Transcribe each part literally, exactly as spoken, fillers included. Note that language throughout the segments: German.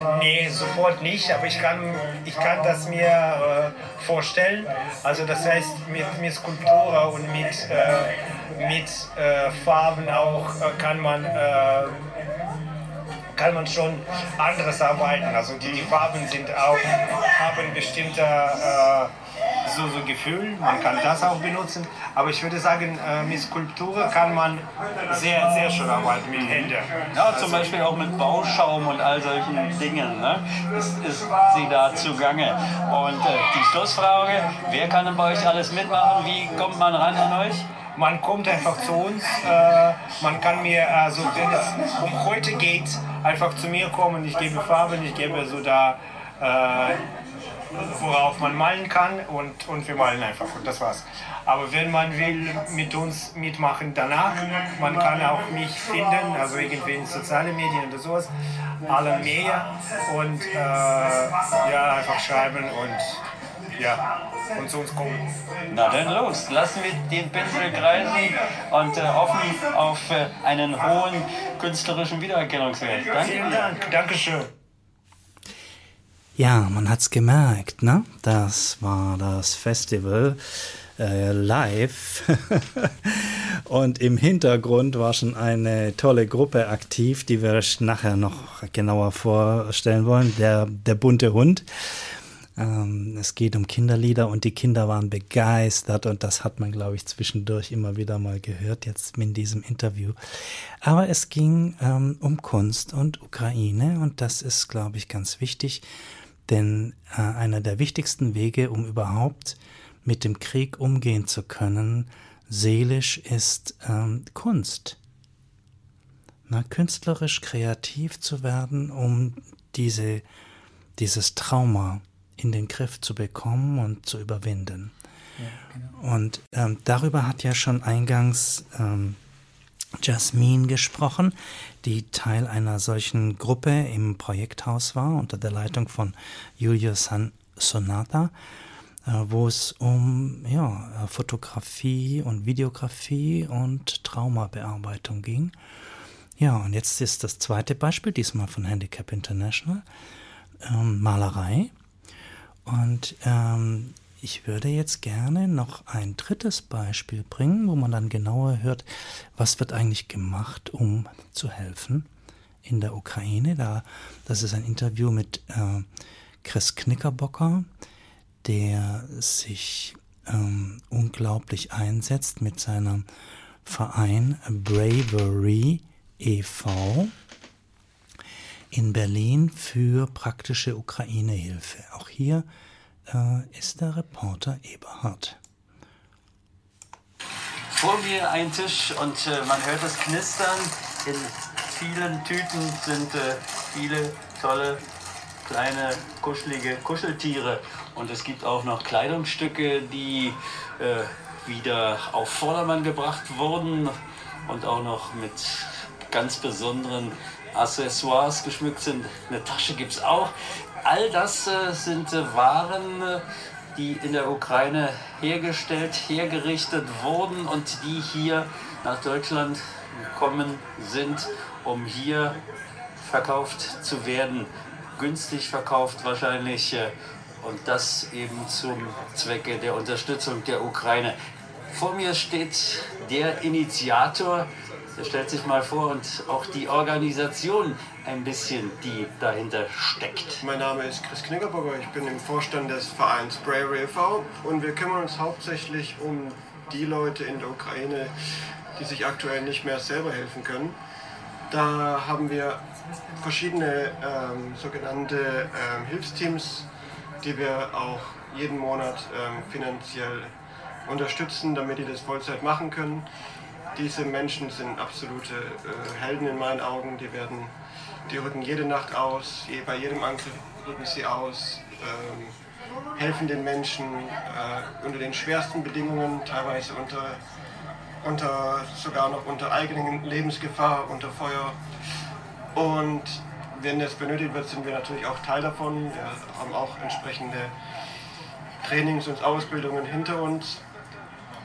Nee, sofort nicht, aber ich kann, ich kann das mir äh, vorstellen. Also das heißt, mit, mit Skulptur und mit, äh, mit äh, Farben auch äh, kann man... Äh, kann man schon anderes arbeiten. Also die, die Farben sind auch, haben bestimmte äh, so, so Gefühl, man kann das auch benutzen. Aber ich würde sagen, äh, mit Skulptur kann man sehr, sehr schön arbeiten mit Händen. Ja, zum Beispiel auch mit Bauschaum und all solchen Dingen, ne? ist, ist sie da zugange. Und äh, die Schlussfrage, wer kann denn bei euch alles mitmachen? Wie kommt man ran an euch? Man kommt einfach zu uns, äh, man kann mir, also wenn es um heute geht, einfach zu mir kommen, ich gebe Farben, ich gebe so da, äh, worauf man malen kann und, und wir malen einfach und das war's. Aber wenn man will mit uns mitmachen danach, man kann auch mich finden, also irgendwie in sozialen Medien oder sowas, alle mehr und äh, ja, einfach schreiben und ja, und zu uns kommen. Na dann los, lassen wir den Pinsel kreisen und äh, hoffen auf äh, einen hohen künstlerischen Wiedererkennungswert. Danke. Vielen Dank, Dankeschön. Ja, man hat's gemerkt, ne? Das war das Festival äh, live und im Hintergrund war schon eine tolle Gruppe aktiv, die wir nachher noch genauer vorstellen wollen, der, der bunte Hund. Ähm, es geht um Kinderlieder und die Kinder waren begeistert und das hat man, glaube ich, zwischendurch immer wieder mal gehört, jetzt in diesem Interview. Aber es ging ähm, um Kunst und Ukraine und das ist, glaube ich, ganz wichtig, denn äh, einer der wichtigsten Wege, um überhaupt mit dem Krieg umgehen zu können, seelisch, ist ähm, Kunst. Na, künstlerisch kreativ zu werden, um diese, dieses Trauma in den Griff zu bekommen und zu überwinden. Ja, genau. Und ähm, darüber hat ja schon eingangs ähm, Jasmin gesprochen, die Teil einer solchen Gruppe im Projekthaus war, unter der Leitung von Julio San Sonata, äh, wo es um ja, Fotografie und Videografie und Traumabearbeitung ging. Ja, und jetzt ist das zweite Beispiel, diesmal von Handicap International, ähm, Malerei. Und ähm, ich würde jetzt gerne noch ein drittes Beispiel bringen, wo man dann genauer hört, was wird eigentlich gemacht, um zu helfen in der Ukraine. Da, das ist ein Interview mit äh, Chris Knickerbocker, der sich ähm, unglaublich einsetzt mit seinem Verein Bravery e V in Berlin für praktische Ukraine-Hilfe. Auch hier äh, ist der Reporter Eberhard. Vor mir ein Tisch und äh, man hört das Knistern. In vielen Tüten sind äh, viele tolle, kleine, kuschelige Kuscheltiere. Und es gibt auch noch Kleidungsstücke, die äh, wieder auf Vordermann gebracht wurden und auch noch mit ganz besonderen Accessoires geschmückt sind. Eine Tasche gibt es auch. All das äh, sind äh, Waren, äh, die in der Ukraine hergestellt, hergerichtet wurden und die hier nach Deutschland gekommen sind, um hier verkauft zu werden. Günstig verkauft wahrscheinlich äh, und das eben zum Zwecke der Unterstützung der Ukraine. Vor mir steht der Initiator. Der stellt sich mal vor und auch die Organisation ein bisschen, die dahinter steckt. Mein Name ist Chris Knickerbocker, ich bin im Vorstand des Vereins Bravery e V und wir kümmern uns hauptsächlich um die Leute in der Ukraine, die sich aktuell nicht mehr selber helfen können. Da haben wir verschiedene ähm, sogenannte ähm, Hilfsteams, die wir auch jeden Monat ähm, finanziell unterstützen, damit die das Vollzeit machen können. Diese Menschen sind absolute äh, Helden in meinen Augen. Die werden, die rücken jede Nacht aus, je, bei jedem Angriff rücken sie aus, ähm, helfen den Menschen äh, unter den schwersten Bedingungen, teilweise unter, unter sogar noch unter eigenen Lebensgefahr, unter Feuer. Und wenn das benötigt wird, sind wir natürlich auch Teil davon. Wir haben auch entsprechende Trainings und Ausbildungen hinter uns.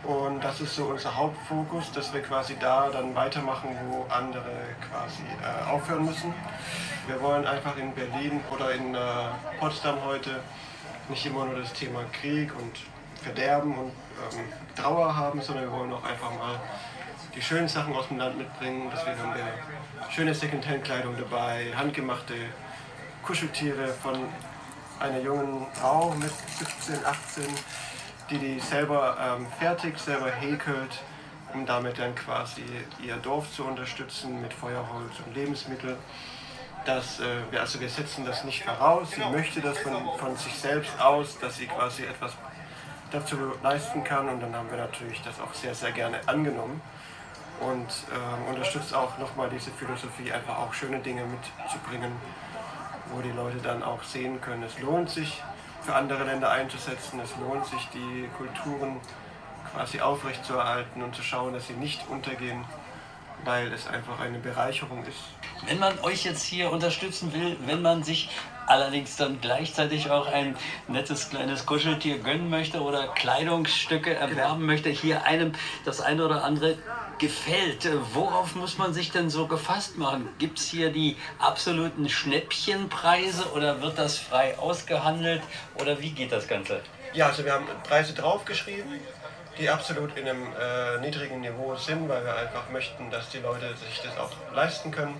Und das ist so unser Hauptfokus, dass wir quasi da dann weitermachen, wo andere quasi äh, aufhören müssen. Wir wollen einfach in Berlin oder in äh, Potsdam heute nicht immer nur das Thema Krieg und Verderben und ähm, Trauer haben, sondern wir wollen auch einfach mal die schönen Sachen aus dem Land mitbringen. Deswegen haben wir schöne Secondhand-Kleidung dabei, handgemachte Kuscheltiere von einer jungen Frau mit siebzehn, achtzehn, die die selber ähm, fertigt, selber häkelt, um damit dann quasi ihr Dorf zu unterstützen mit Feuerholz und Lebensmitteln. Das, äh, wir, also wir setzen das nicht voraus, sie möchte das von, von sich selbst aus, dass sie quasi etwas dazu leisten kann, und dann haben wir natürlich das auch sehr, sehr gerne angenommen und ähm, unterstützt auch nochmal diese Philosophie, einfach auch schöne Dinge mitzubringen, wo die Leute dann auch sehen können, es lohnt sich für andere Länder einzusetzen, es lohnt sich die Kulturen quasi aufrechtzuerhalten und zu schauen, dass sie nicht untergehen, weil es einfach eine Bereicherung ist. Wenn man euch jetzt hier unterstützen will, wenn man sich allerdings dann gleichzeitig auch ein nettes kleines Kuscheltier gönnen möchte oder Kleidungsstücke erwerben möchte, hier einem das eine oder andere gefällt, worauf muss man sich denn so gefasst machen? Gibt es hier die absoluten Schnäppchenpreise oder wird das frei ausgehandelt oder wie geht das Ganze? Ja, also wir haben Preise draufgeschrieben, die absolut in einem äh, niedrigen Niveau sind, weil wir einfach möchten, dass die Leute sich das auch leisten können.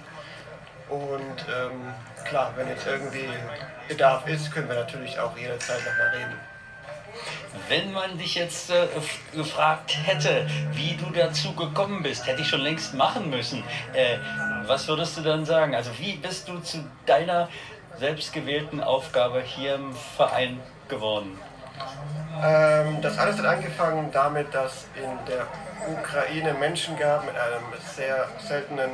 Und ähm, klar, wenn jetzt irgendwie Bedarf ist, können wir natürlich auch jederzeit nochmal reden. Wenn man dich jetzt äh, gefragt hätte, wie du dazu gekommen bist, hätte ich schon längst machen müssen. Äh, was würdest du dann sagen? Also wie bist du zu deiner selbstgewählten Aufgabe hier im Verein geworden? Ähm, das alles hat angefangen damit, dass in der Ukraine Menschen gab mit einer sehr seltenen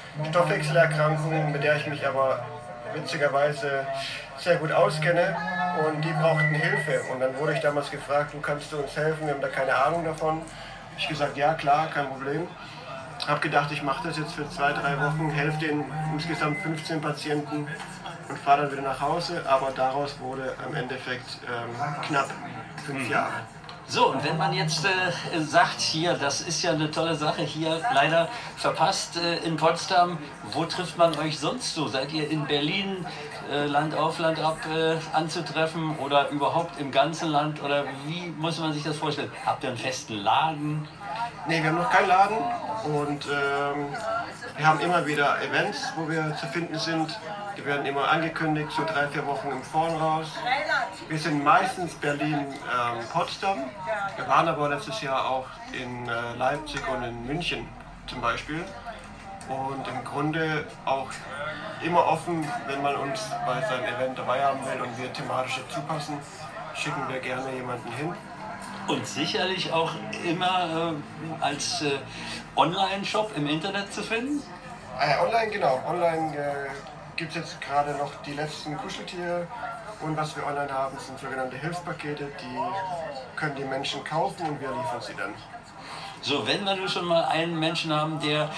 Stoffwechselerkrankung, mit der ich mich aber witzigerweise sehr gut auskenne, und die brauchten Hilfe. Und dann wurde ich damals gefragt, du kannst du uns helfen, wir haben da keine Ahnung davon. Ich habe gesagt, ja klar, kein Problem. Habe gedacht, ich mache das jetzt für zwei, drei Wochen, helfe den insgesamt fünfzehn Patienten und fahre dann wieder nach Hause, aber daraus wurde im Endeffekt ähm, knapp fünf Jahre. So, und wenn man jetzt äh, sagt, hier, das ist ja eine tolle Sache, hier leider verpasst äh, in Potsdam, wo trifft man euch sonst so? Seid ihr in Berlin, äh, Land auf, Land ab äh, anzutreffen oder überhaupt im ganzen Land? Oder wie muss man sich das vorstellen? Habt ihr einen festen Laden? Nee, wir haben noch keinen Laden und ähm, wir haben immer wieder Events, wo wir zu finden sind. Die werden immer angekündigt, so drei, vier Wochen im Voraus. Wir sind meistens Berlin-Potsdam. Ähm, wir waren aber letztes Jahr auch in äh, Leipzig und in München zum Beispiel. Und im Grunde auch immer offen, wenn man uns bei seinem Event dabei haben will und wir thematisch dazu passen, schicken wir gerne jemanden hin. Und sicherlich auch immer äh, als äh, Online-Shop im Internet zu finden? Äh, online, genau. Online äh, gibt es jetzt gerade noch die letzten Kuscheltiere. Und was wir online haben, sind sogenannte Hilfspakete. Die können die Menschen kaufen und wir liefern sie dann. So, wenn wir nun schon mal einen Menschen haben, der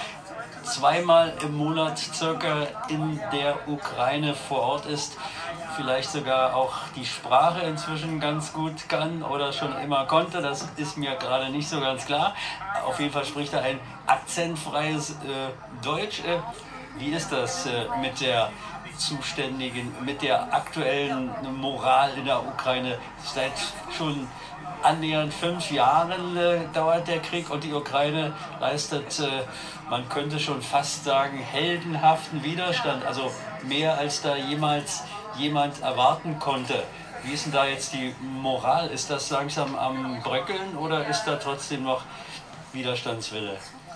zweimal im Monat circa in der Ukraine vor Ort ist, vielleicht sogar auch die Sprache inzwischen ganz gut kann oder schon immer konnte, das ist mir gerade nicht so ganz klar. Auf jeden Fall spricht er ein akzentfreies äh, Deutsch. Äh, wie ist das äh, mit der zuständigen, mit der aktuellen Moral in der Ukraine? Seit schon annähernd fünf Jahren äh, dauert der Krieg und die Ukraine leistet, äh, man könnte schon fast sagen, heldenhaften Widerstand, also mehr als da jemals jemand erwarten konnte. Wie ist denn da jetzt die Moral? Ist das langsam am Bröckeln oder ist da trotzdem noch Widerstandswille?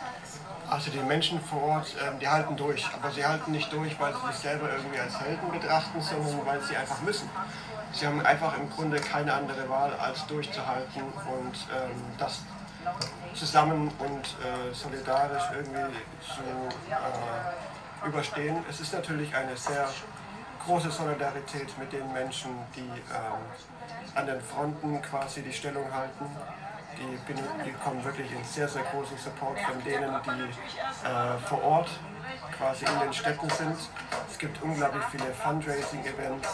Also die Menschen vor Ort, ähm, die halten durch, aber sie halten nicht durch, weil sie sich selber irgendwie als Helden betrachten, sondern weil sie einfach müssen. Sie haben einfach im Grunde keine andere Wahl, als durchzuhalten und ähm, das zusammen und äh, solidarisch irgendwie zu äh, überstehen. Es ist natürlich eine sehr große Solidarität mit den Menschen, die ähm, an den Fronten quasi die Stellung halten. Die, die bekommen wirklich einen sehr, sehr großen Support von denen, die äh, vor Ort quasi in den Städten sind. Es gibt unglaublich viele Fundraising-Events,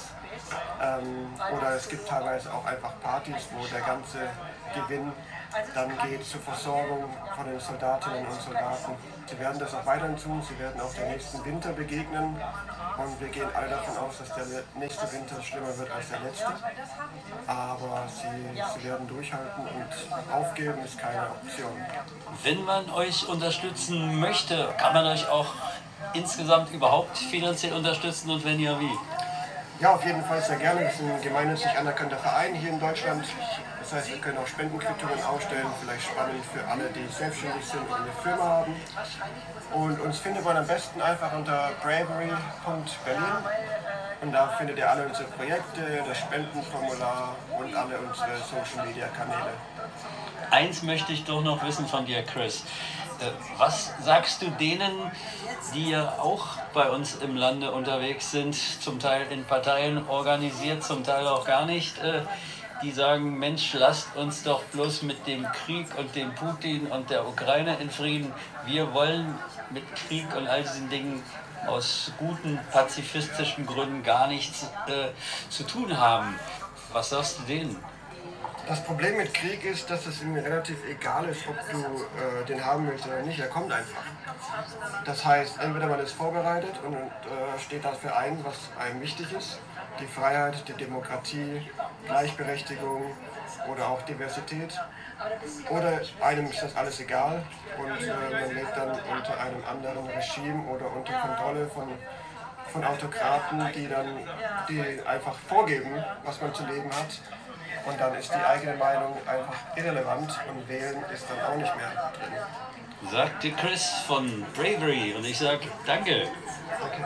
Ähm, oder es gibt teilweise auch einfach Partys, wo der ganze Gewinn dann geht zur Versorgung von den Soldatinnen und Soldaten. Sie werden das auch weiterhin tun, sie werden auch den nächsten Winter begegnen und wir gehen alle davon aus, dass der nächste Winter schlimmer wird als der letzte. Aber sie, sie werden durchhalten und aufgeben ist keine Option. Wenn man euch unterstützen möchte, kann man euch auch insgesamt überhaupt finanziell unterstützen und wenn ja, wie? Ja, auf jeden Fall sehr gerne. Wir sind ein gemeinnützig anerkannter Verein hier in Deutschland. Das heißt, wir können auch Spendenquittungen ausstellen, vielleicht spannend für alle, die selbstständig sind und eine Firma haben. Und uns findet man am besten einfach unter bravery punkt berlin. Und da findet ihr alle unsere Projekte, das Spendenformular und alle unsere Social-Media-Kanäle. Eins möchte ich doch noch wissen von dir, Chris. Was sagst du denen, die ja auch bei uns im Lande unterwegs sind, zum Teil in Parteien organisiert, zum Teil auch gar nicht, die sagen, Mensch, lasst uns doch bloß mit dem Krieg und dem Putin und der Ukraine in Frieden. Wir wollen mit Krieg und all diesen Dingen aus guten pazifistischen Gründen gar nichts äh, zu tun haben. Was sagst du denen? Das Problem mit Krieg ist, dass es ihm relativ egal ist, ob du äh, den haben willst oder nicht. Er kommt einfach. Das heißt, entweder man ist vorbereitet und äh, steht dafür ein, was einem wichtig ist. Die Freiheit, die Demokratie, Gleichberechtigung oder auch Diversität. Oder einem ist das alles egal und äh, man lebt dann unter einem anderen Regime oder unter Kontrolle von, von Autokraten, die dann die einfach vorgeben, was man zu leben hat. Und dann ist die eigene Meinung einfach irrelevant und wählen ist dann auch nicht mehr drin. Sagte Chris von Bravery und ich sage danke. Danke.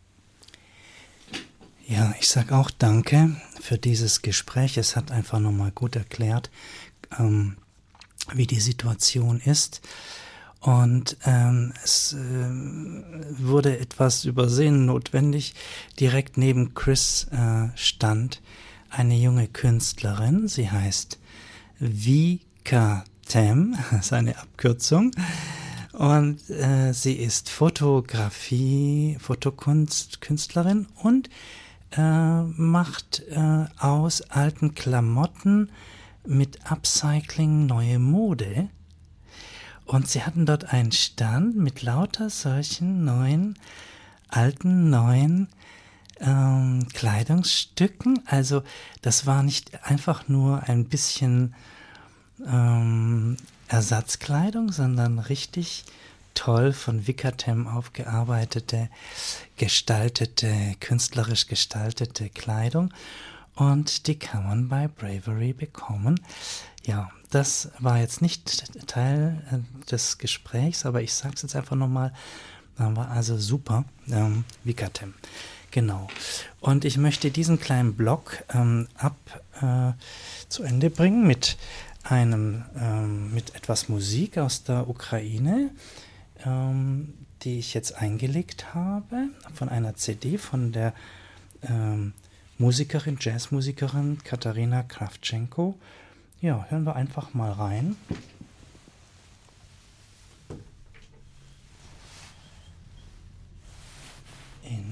Ja, ich sage auch danke für dieses Gespräch. Es hat einfach nochmal gut erklärt, ähm, wie die Situation ist. Und ähm, es äh, wurde etwas übersehen notwendig. Direkt neben Chris äh, stand eine junge Künstlerin, sie heißt Vika Tem, das ist eine Abkürzung, und äh, sie ist Fotografie, Fotokunst-Künstlerin und äh, macht äh, aus alten Klamotten mit Upcycling neue Mode. Und sie hatten dort einen Stand mit lauter solchen neuen, alten, neuen Ähm, Kleidungsstücken. Also das war nicht einfach nur ein bisschen ähm, Ersatzkleidung, sondern richtig toll von Vika Tem aufgearbeitete, gestaltete, künstlerisch gestaltete Kleidung. Und die kann man bei Bravery bekommen. Ja, das war jetzt nicht Teil äh, des Gesprächs, aber ich sage es jetzt einfach nochmal. War also super, ähm, Vika Tem. Genau. Und ich möchte diesen kleinen Blog ähm, ab äh, zu Ende bringen mit einem ähm, mit etwas Musik aus der Ukraine, ähm, die ich jetzt eingelegt habe von einer C D von der ähm, Musikerin, Jazzmusikerin Katarina Kravchenko. Ja, hören wir einfach mal rein.